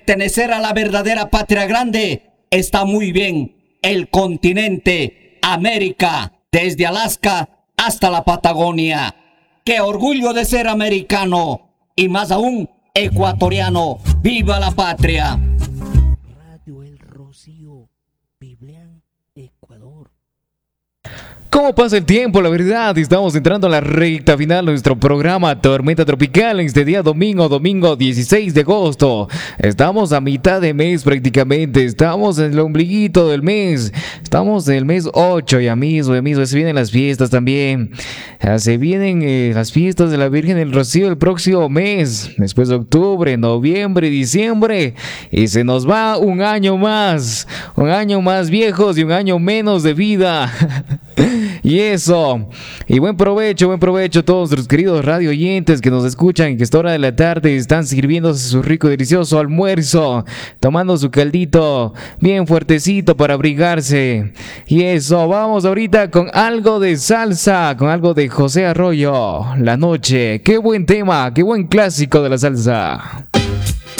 Pertenecer a la verdadera patria grande está muy bien. El continente América, desde Alaska hasta la Patagonia. ¡Qué orgullo de ser americano! Y más aún, ecuatoriano. ¡Viva la patria! Radio El Rocío, Biblián, Ecuador. ¿Cómo pasa el tiempo? La verdad, estamos entrando a la recta final de nuestro programa Tormenta Tropical este día domingo 16 de agosto. Estamos a mitad de mes prácticamente, estamos en el ombliguito del mes, estamos en el mes 8 ya mismo, se vienen las fiestas también. Se vienen las fiestas de la Virgen del Rocío el próximo mes, después de octubre, noviembre, diciembre, y se nos va un año más viejos y un año menos de vida. Y eso, y buen provecho a todos nuestros queridos radio oyentes que nos escuchan, que a esta hora de la tarde están sirviéndose su rico y delicioso almuerzo, tomando su caldito bien fuertecito para abrigarse. Y eso, vamos ahorita con algo de salsa, con algo de José Arroyo, La Noche. Qué buen tema, qué buen clásico de la salsa.